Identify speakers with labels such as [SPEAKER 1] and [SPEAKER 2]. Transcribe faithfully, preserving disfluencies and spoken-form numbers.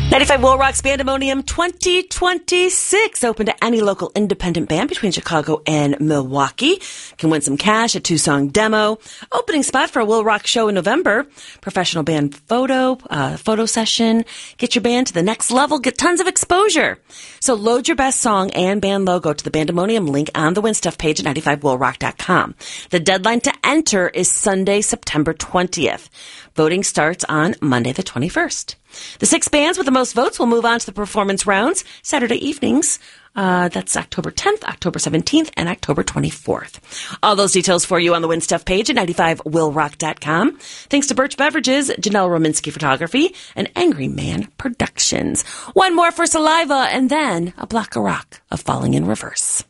[SPEAKER 1] ninety-five Will Rock's Bandemonium twenty twenty-six, open to any local independent band between Chicago and Milwaukee. Can win some cash, a two-song demo, opening spot for a Will Rock show in November, professional band photo, uh, photo session, get your band to the next level, get tons of exposure. So load your best song and band logo to the Bandemonium link on the Win Stuff page at ninety-five will rock dot com. The deadline to enter is Sunday, September twentieth. Voting starts on Monday the twenty-first. The six bands with the most votes will move on to the performance rounds Saturday evenings. Uh, that's October tenth, October seventeenth, and October twenty-fourth. All those details for you on the Win Stuff page at ninety-five will rock dot com. Thanks to Birch Beverages, Janelle Rominski Photography, and Angry Man Productions. One more for Saliva, and then a block of rock of Falling in Reverse.